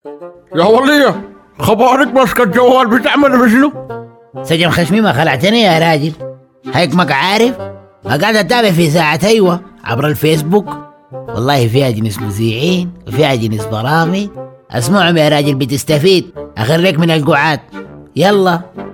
يا ولية، خبارك ماسكة الجوال بتعمل بشنو؟ سجن خشمي ما خلعتني يا راجل. هيك عارف قاعد اتابع في ساعة ايوه عبر الفيسبوك. والله فيها جنس مذيعين وفيها جنس برامج. اسمعهم يا راجل بتستفيد. اخريك من القعاد. يلا